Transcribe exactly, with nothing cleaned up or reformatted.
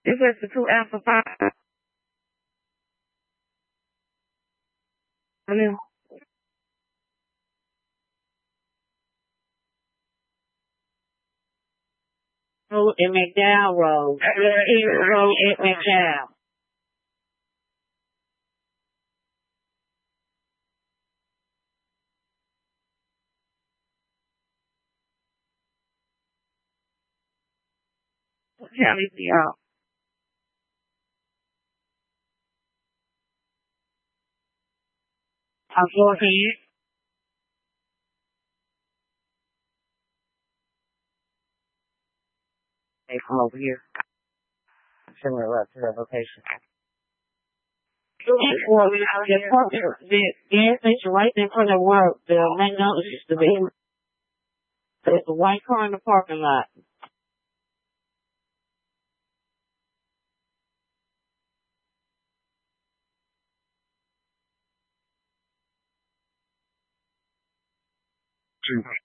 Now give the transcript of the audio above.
This is the two Alpha Five. I mean, Road in McDowell Road. Road in McDowell. County me out. I'm going here. They come over here. Similar up to the location. Well, the park, the gas station right in front of work, the McDonald's used to be. There's a white car in the parking lot. Two.